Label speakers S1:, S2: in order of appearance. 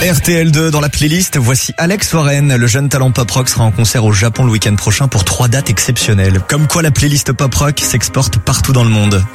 S1: RTL2 dans la playlist, voici Alex Warren. Le jeune talent pop-rock sera en concert au Japon le week-end prochain pour 3 dates exceptionnelles. Comme quoi la playlist pop-rock s'exporte partout dans le monde.